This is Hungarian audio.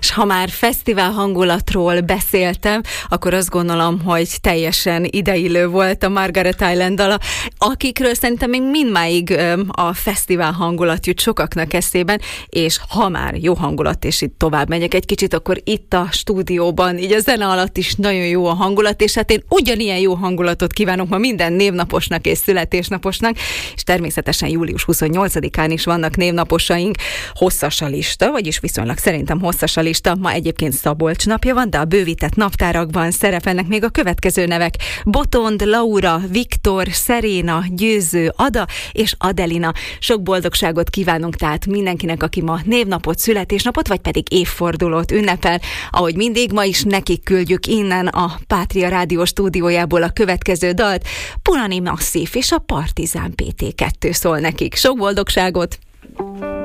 És ha már fesztivál hangulatról beszéltem, akkor azt gondolom, hogy teljesen ideillő volt a Margaret Island dala, akikről szerintem még mindmáig a fesztivál hangulat jut sokaknak eszében, és ha már jó hangulat, és itt tovább megyek egy kicsit, akkor itt a stúdióban, így a zene alatt is nagyon jó a hangulat, és hát én ugyanilyen jó hangulatot kívánok ma minden névnaposnak és születésnaposnak, és természetesen július 28-án is vannak névnaposaink. Hosszas a lista, vagyis viszonylag szerintem hosszas a lista. Ma egyébként Szabolcs napja van, de a bővített naptárakban szerepelnek még a következő nevek: Botond, Laura, Viktor, Szeréna, Győző, Ada és Adelina. Sok boldogságot kívánunk tehát mindenkinek, aki ma névnapot, születésnapot, vagy pedig évfordulót ünnepel. Ahogy mindig, ma is nekik küldjük innen a Pátria Rádió stúdiójából a következő dalt. Punani Masszív és a Partizán PT2 szól nekik. Sok boldogságot!